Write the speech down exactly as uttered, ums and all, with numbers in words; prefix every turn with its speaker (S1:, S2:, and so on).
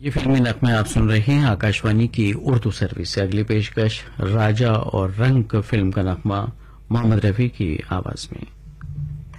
S1: ये फिल्मी नगमे आप सुन रहे हैं आकाशवाणी की उर्दू सर्विस से। अगली पेशकश राजा और रंग फिल्म का नगमा मोहम्मद रफी की आवाज में।